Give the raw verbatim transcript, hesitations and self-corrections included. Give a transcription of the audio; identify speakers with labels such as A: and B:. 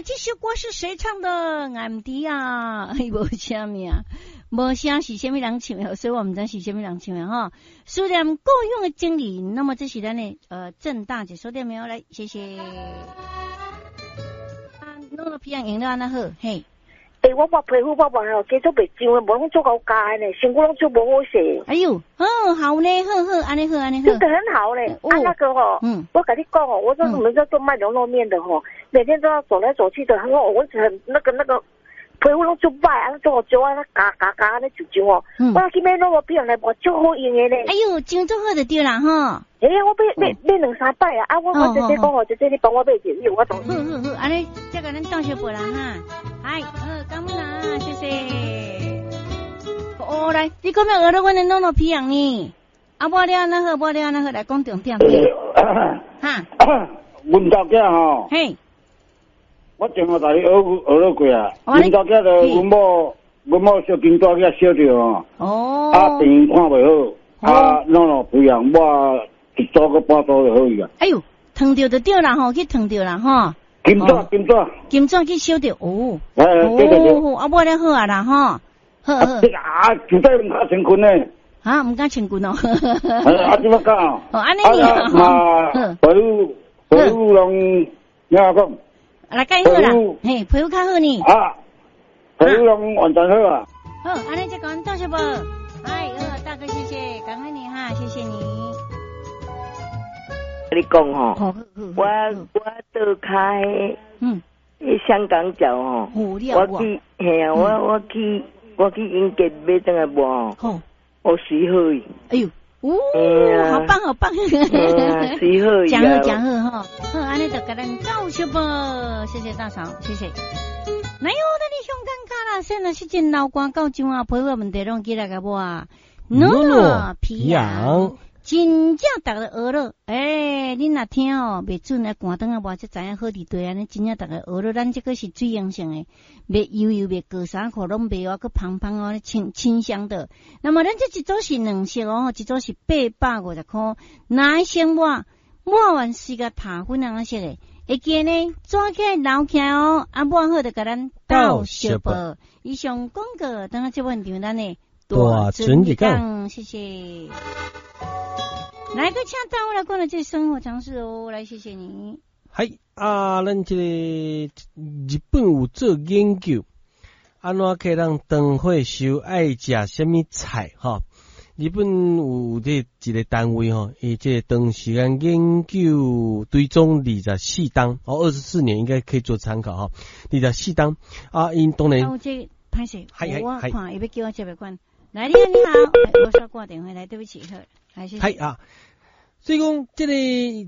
A: 这首歌是谁唱的？俺弟啊，无啥名，无啥是什么人唱的，所以我们知是什么人唱的哈。数量够用的经理，那么这是咱的呃郑大姐收到没有？来，谢谢。啊，弄了皮样饮料那好，嘿。
B: 诶、欸，我抹皮肤我抹了，继续袂上的，无拢做够加的呢，身躯拢做无好势。
A: 哎呦，哦，好呢，好好，安尼好，安尼好，
B: 真的很好嘞。哦、啊，那个吼，嗯，我跟你讲哦，我说我们在做卖牛肉面的吼，每天都要走来走去的，很好，我很那个那个皮肤拢做白，啊，做做啊，嘎嘎嘎那就就哦，嗯、我去买牛肉片来抹，就好用的嘞。
A: 哎呦，真做好就对啦哈。
B: 哎呀，我买买买两三摆啊，啊，我我直接讲哦，直接你帮我买一个，我同意。
A: 好好好，安尼，这个咱到小波啦哈。哎，好，感恩啦，谢谢。哦，来，你讲咩？学到阮的弄弄皮样呢？啊，无了那好，无了那好，来讲重点点。哈，
C: 阮家囝吼，
A: 嘿，
C: 我前下大你学学了过啊。阮家囝就阮某，阮某小金纸囝烧着吼。哦。啊，病看袂好，啊，弄弄皮样，我一早个半早就好去啊。
A: 哎呦，烫着就对啦吼，去烫着啦吼。
C: 金纸，金纸，
A: 金纸去烧着哦。
C: 哎，对对对。
A: 啊，无了好啊啦吼。好好。
C: 啊，就在唔敢成群呢。
A: 啊，唔敢成群哦。
C: 啊，怎么讲？
A: 哦，安尼你好。
C: 嘛，皮肤皮肤拢，你话讲？
A: 来介好啦，嘿，皮肤较好呢。
C: 啊，皮肤拢完全好啊。
A: 好，安尼就讲到是不？哎，呃，大哥，谢谢，感恩你哈，谢谢你。
D: 你讲吼，我我倒开，嗯，去香港脚吼，我去，嘿啊，我我去我去英格买等下无吼，我水好伊。
A: 哎呦，哦，好棒好棒，
D: 水好伊。
A: 讲好讲好哈，好，安尼就给咱到是不？谢谢大嫂，谢谢。哪有那你香港卡啦？现在是真老光到怎啊？皮肤问题拢起来个无啊？诺诺皮痒。真正逐个学了，诶、欸，恁若听哦，袂准来寒灯啊，无才知影好伫对安尼，真正逐个学了，咱这个是水溶性诶，袂油油袂过衫裤拢袂话，佮胖胖哦，清清香的。那么咱这一组是两色哦，一组是八百五十块，哪一先抹抹完是个塔粉红色诶，会记呢，抓起来捞起来哦，啊抹好就甲咱倒小包。以上广告，等下这问题咱呢大准备讲，谢谢。来个请到我来讲了这生活常识哦，来谢谢你。
E: 系啊，咱这个日本有做研究，安怎可以让长岁寿爱食什么菜哈？日本有这一个单位哈，伊这长时间研究追踪二十四档哦，二十四年应该可以做参考哈。二十四档啊，因当然。
A: 哦，这拍摄，我看伊要叫我接别关。来，你好，你好，我说挂电话来，对不起，好。
E: 系啊，所以讲这个